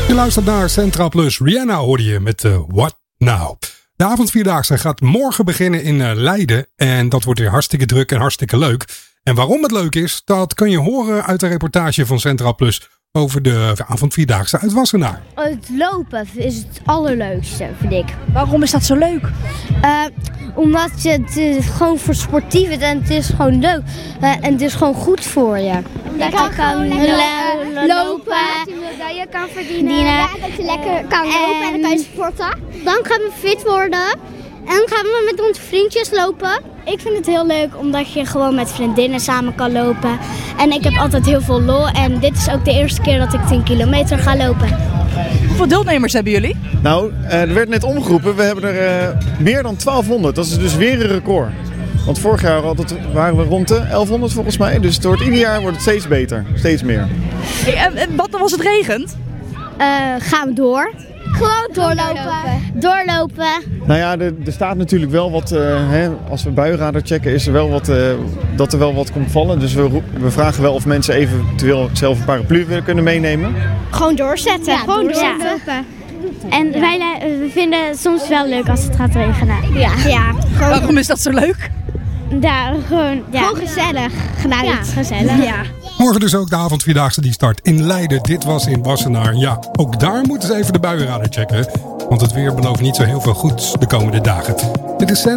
Je luistert naar Centraal Plus. Rihanna hoorde je met What Now. De avondvierdaagse gaat morgen beginnen in Leiden. En dat wordt weer hartstikke druk en hartstikke leuk. En waarom het leuk is, dat kun je horen uit de reportage van Centraal Plus over de avondvierdaagse uit Wassenaar. Het lopen is het allerleukste, vind ik. Waarom is dat zo leuk? Omdat het is gewoon voor sportief en het is gewoon leuk. En het is gewoon goed voor je. Je kan lopen, je kan verdienen. Dat je lekker kan lopen en dan kan je sporten. Dan gaan we fit worden en dan gaan we met onze vriendjes lopen. Ik vind het heel leuk omdat je gewoon met vriendinnen samen kan lopen. En ik heb altijd heel veel lol en dit is ook de eerste keer dat ik 10 kilometer ga lopen. Hoeveel deelnemers hebben jullie? Nou, er werd net omgeroepen. We hebben er meer dan 1200. Dat is dus weer een record. Want vorig jaar waren we rond de 1100 volgens mij. Dus ieder jaar wordt het steeds beter. Steeds meer. Wat dan als het regent? Gaan we door. Gewoon doorlopen. Nou ja, er staat natuurlijk wel wat, als we buienradar checken, is er wel wat, dat er wel wat komt vallen. Dus we vragen wel of mensen eventueel zelf een paraplu willen kunnen meenemen. Gewoon doorzetten. Ja, gewoon doorlopen. En we vinden het soms wel leuk als het gaat regenen. Ja. Waarom is dat zo leuk? Gewoon gezellig. Gezellig. Ja. Morgen dus ook de avondvierdaagse die start in Leiden. Dit was in Wassenaar. Ja, ook daar moeten ze even de buienradar checken. Want het weer belooft niet zo heel veel goeds de komende dagen. Dit is